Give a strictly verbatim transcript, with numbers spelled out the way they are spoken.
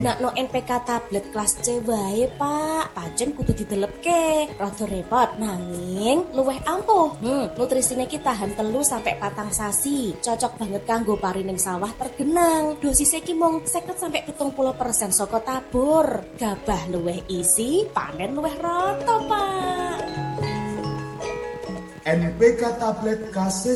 Nak no N P K tablet kelas C wae pak, pancen kudu didelepke, rada repot nanging luweh ampuh. Hmm, nutrisine ki tahan telu sampai patang sasi, cocok banget kanggo parining sawah tergenang. Dosisnya ki mung seket sampai pitung puluh persen saka tabur. Gabah luweh isi, panen luweh rata pak. N P K tablet K C